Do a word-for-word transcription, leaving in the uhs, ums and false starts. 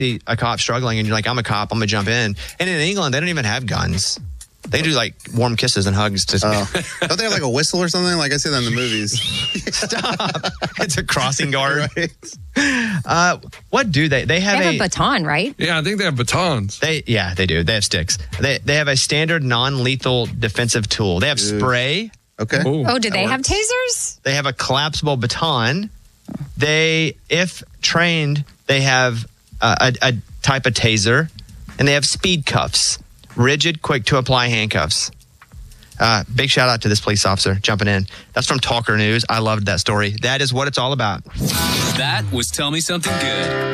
see a cop struggling and you're like, I'm a cop, I'm going to jump in. And in England, they don't even have guns. They do like warm kisses and hugs. To oh. Don't they have like a whistle or something? Like I see that in the movies. Stop. It's a crossing guard. Right. Uh, what do they? They have, They have a, a baton, right? Yeah, I think they have batons. They yeah, they do. They have sticks. They they have a standard non-lethal defensive tool. They have Dude. spray. Okay. Ooh. Oh, do they have works. tasers? They have a collapsible baton. They, if trained, they have a, a, a type of taser, and they have speed cuffs, rigid, quick to apply handcuffs. Uh, big shout out to this police officer jumping in. That's from Talker News. I loved that story. That is what it's all about. That was Tell Me Something Good.